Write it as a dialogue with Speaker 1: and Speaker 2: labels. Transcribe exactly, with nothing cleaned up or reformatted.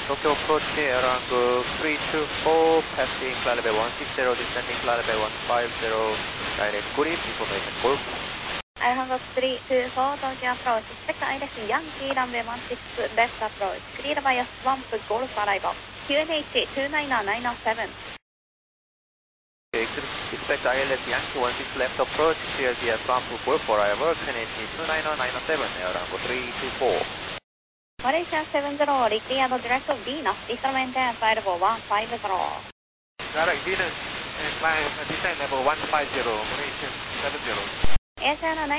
Speaker 1: Tokyo approach airlanggo three two four, passing flight level one six zero, descending flight level one five zero, direct Kurip, information Golf.
Speaker 2: Airlanggo three two four, Tokyo approach, expect direct Yankee runway one six, left approach, cleared by a swamp Golf arrival, Q N H two nine nine seven.
Speaker 1: Expect I L S Yankee one six left approach, clear via swamp Golf arrival, Q N H two nine nine seven, airlanggo three two four.
Speaker 2: Malaysia seven zero, cleared direct Venus, descend flight level one five zero.
Speaker 1: Direct Venus, descend level one five zero, Malaysia seven zero.
Speaker 2: Air China